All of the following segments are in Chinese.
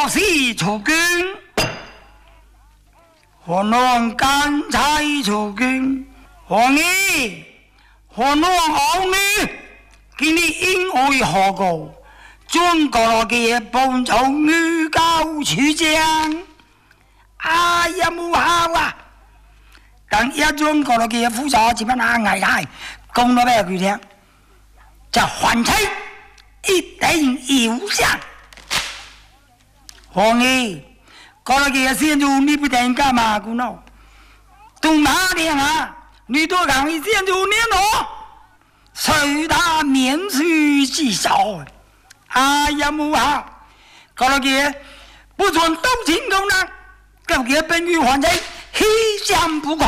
何时出军？河南刚才出军，皇爷，河南后女，今日因为何故？转过来嘅帮助女高出将，哎呀唔好啊！但一转过来嘅副手怎么拿危害，讲到俾佢聽，就還妻一定要上。皇爺，過來嘅先做你不定幹嘛嘅喏？從哪年啊？你都講你先做年咯，隨他面書之手。哎呀唔好，過來嘅不准動情功能，究竟本於還妻，希想不可。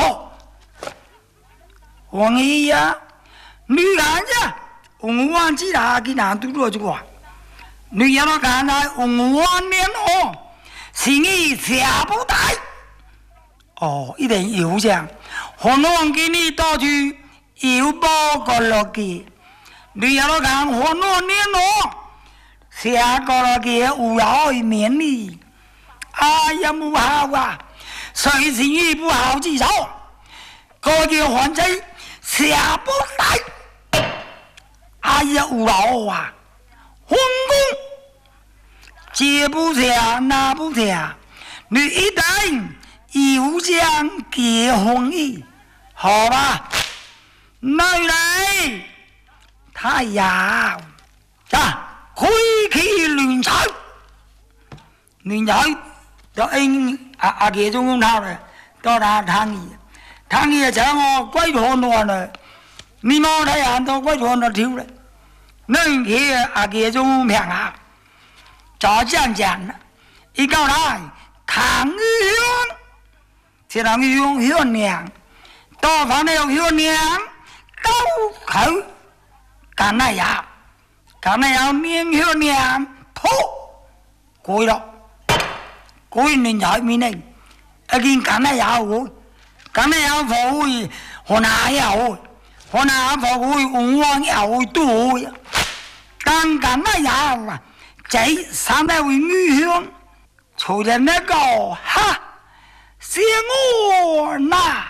皇爺呀，女孩子。我忘记了，给哪都做这个。你要看来，我年哦，是你下不带。哦，一定有这，可能给你到处有报过落去。你要看我年哦，下过落去有好一面哩。哎呀，不好啊，随时也不好记仇，个个还在下不带。哎呀，有老啊！皇宫接不下，拿不下，你一定要将结婚意，好吧？来来，太阳啊，开启乱彩，亂彩就應阿爺中公他咧，到他탕嘢請我歸堂內咧，你冇睇人到歸堂內跳咧。那去阿爷中平啊，早讲了，一到来唐玉香，这唐玉香娘，到房里有香娘，高口干那呀，干那要面香娘破，贵了，贵人在面内，一件干那要我，干那要服务，河南要我，河南服務我要我多呀。剛剛那樣啊，這三位女兄，除了那個哈，是我啦。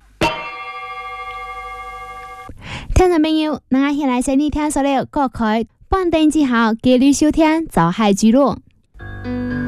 聽眾朋友，那現在先嚟聽所有歌曲，半點之後繼續收聽《走海之路》。